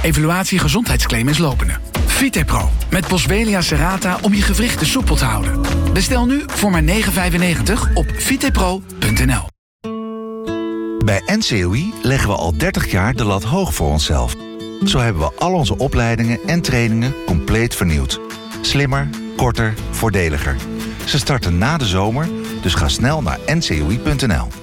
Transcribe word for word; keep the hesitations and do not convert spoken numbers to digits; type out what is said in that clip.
Evaluatie gezondheidsclaim is lopende. Vitepro met Boswellia serrata om je gewrichten soepel te houden. Bestel nu voor maar negen vijfennegentig op vitepro punt n l. Bij N C O I leggen we al dertig jaar de lat hoog voor onszelf. Zo hebben we al onze opleidingen en trainingen compleet vernieuwd. Slimmer, korter, voordeliger. Ze starten na de zomer, dus ga snel naar n c o i punt n l.